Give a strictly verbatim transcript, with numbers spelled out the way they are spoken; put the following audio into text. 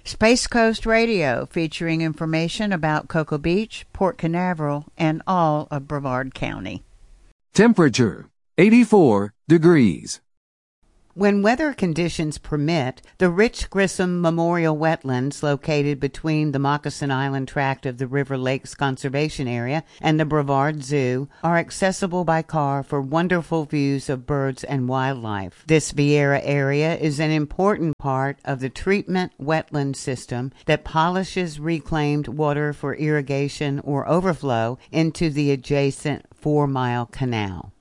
Space Coast Radio, featuring information about Cocoa Beach, Port Canaveral, and all of Brevard County. Temperature, eighty-four degrees. When weather conditions permit, the Rich Grissom Memorial Wetlands, located between the Moccasin Island tract of the River Lakes Conservation Area and the Brevard Zoo, are accessible by car for wonderful views of birds and wildlife. This Viera area is an important part of the treatment wetland system that polishes reclaimed water for irrigation or overflow into the adjacent Four Mile Canal.